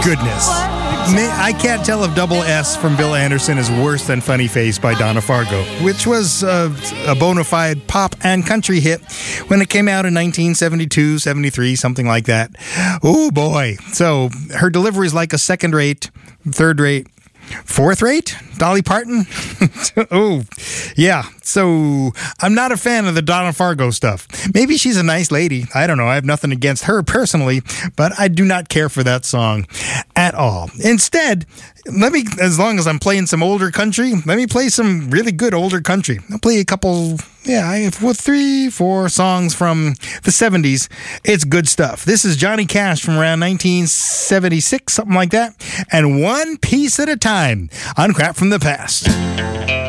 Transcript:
goodness. I can't tell if Double S from Bill Anderson is worse than Funny Face by Donna Fargo, which was a bona fide pop and country hit when it came out in 1972, 73, something like that. Oh boy. So her delivery is like a second-rate, third-rate, fourth-rate Dolly Parton. Oh, yeah. So I'm not a fan of the Donna Fargo stuff. Maybe she's a nice lady. I don't know. I have nothing against her personally, but I do not care for that song at all. Instead, as long as I'm playing some older country, let me play some really good older country. I'll play a couple, 3-4 songs from the 70s. It's good stuff. This is Johnny Cash from around 1976, something like that. And One Piece at a Time on Crap from the Past.